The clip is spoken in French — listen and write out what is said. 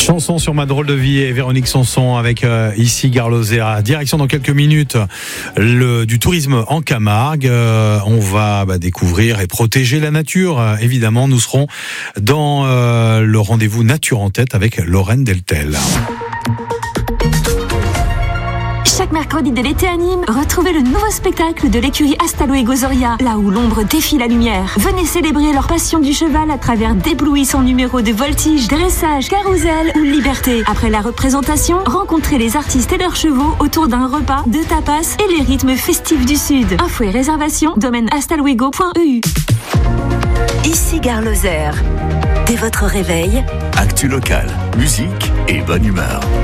Chanson sur ma drôle de vie et Véronique Sanson avec ici Gare Lozère. Direction dans quelques minutes du tourisme en Camargue. On va découvrir et protéger la nature. Évidemment, nous serons dans le rendez-vous Nature en tête avec Lorraine Deltel. Chaque mercredi de l'été à Nîmes, retrouvez le nouveau spectacle de l'écurie Astalo et Gozoria, là où l'ombre défie la lumière. Venez célébrer leur passion du cheval à travers d'éblouissants numéros de voltige, dressage, carrousel ou liberté. Après la représentation, rencontrez les artistes et leurs chevaux autour d'un repas, de tapas et les rythmes festifs du Sud. Infos et réservations, domaine astaloego.eu. Ici Gare Lozère. Dès votre réveil, actu locale, musique et bonne humeur.